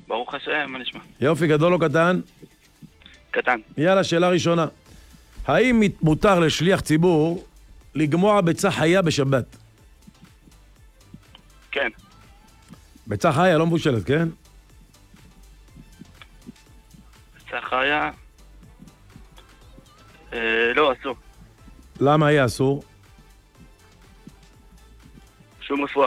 ברוך השם, מה נשמע? יופי, גדול או קטן? קטן. יאללה, שאלה ראשונה. האם מותר לשליח ציבור לגמוע ביצה חיה בשבת? כן. ביצה חיה, לא מבושלת, כן? צחיה... לא, אסור. למה היה אסור? שום רפואה.